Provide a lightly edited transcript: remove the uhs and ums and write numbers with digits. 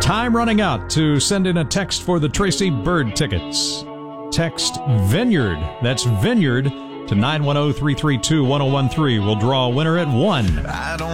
Time running out to send in a text for the Tracy Bird tickets. Text Vineyard, that's Vineyard, to 910-332-1013. We'll draw a winner at 1.